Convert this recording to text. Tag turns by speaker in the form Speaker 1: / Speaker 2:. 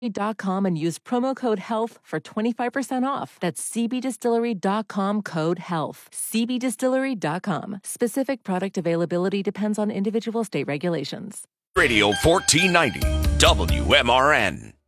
Speaker 1: cbdistillery.com and use promo code HEALTH for 25% off. That's cbdistillery.com, code HEALTH. cbdistillery.com. Specific product availability depends on individual state regulations.
Speaker 2: Radio 1490, WMRN.